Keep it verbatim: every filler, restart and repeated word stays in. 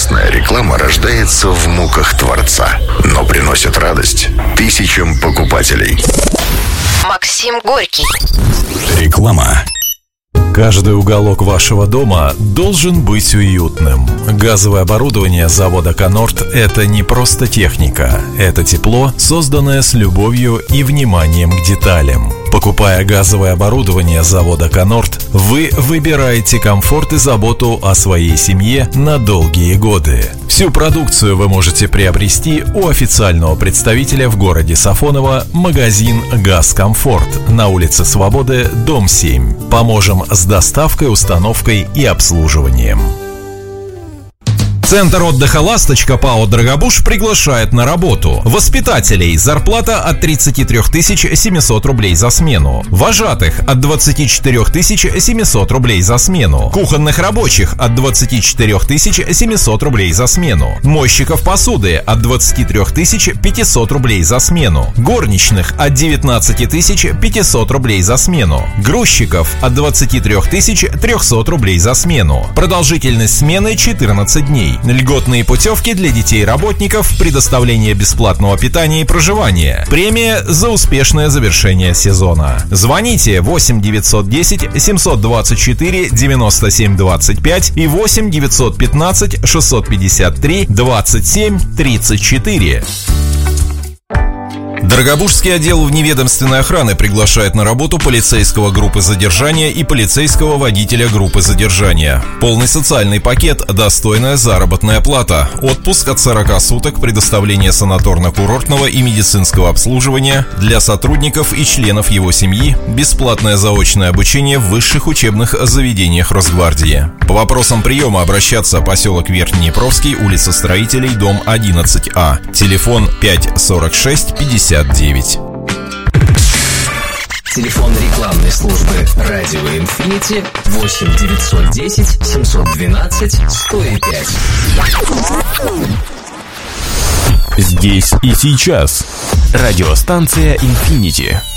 Честная реклама рождается в муках Творца, но приносит радость тысячам покупателей. Максим Горький. Реклама. Каждый уголок вашего дома должен быть уютным. Газовое оборудование завода «Конорд» — это не просто техника. Это тепло, созданное с любовью и вниманием к деталям. Покупая газовое оборудование завода «Конорд», вы выбираете комфорт и заботу о своей семье на долгие годы. Всю продукцию вы можете приобрести у официального представителя в городе Сафоново, магазин «Газкомфорт» на улице Свободы, дом семь. Поможем с доставкой, установкой и обслуживанием. Центр отдыха «Ласточка» ПАО «Драгобуш» приглашает на работу воспитателей. Зарплата от тридцати трёх тысяч семисот рублей за смену. Вожатых от двадцати четырёх тысяч семисот рублей за смену. Кухонных рабочих от двадцати четырёх тысяч семисот рублей за смену. Мойщиков посуды от двадцати трёх тысяч пятисот рублей за смену. Горничных от девятнадцати тысяч пятисот рублей за смену. Грузчиков от двадцати трёх тысяч трёхсот рублей за смену. Продолжительность смены четырнадцать дней. Льготные путевки для детей-работников, предоставление бесплатного питания и проживания. Премия за успешное завершение сезона. Звоните восемь девятьсот десять семьсот двадцать четыре девяносто семь двадцать пять и восемь девятьсот пятнадцать шестьсот пятьдесят три двадцать семь тридцать четыре. Драгобужский отдел вневедомственной охраны приглашает на работу полицейского группы задержания и полицейского водителя группы задержания. Полный социальный пакет, достойная заработная плата, отпуск от сорока суток, предоставление санаторно-курортного и медицинского обслуживания для сотрудников и членов его семьи, бесплатное заочное обучение в высших учебных заведениях Росгвардии. По вопросам приема обращаться: поселок Верхнеднепровский, улица Строителей, дом одиннадцать А, телефон пять сорок шесть пятьдесят девять. Телефон рекламной службы «Радио Инфинити» восемь девятьсот десять семьсот двенадцать сто пять. Здесь и сейчас. Радиостанция «Инфинити».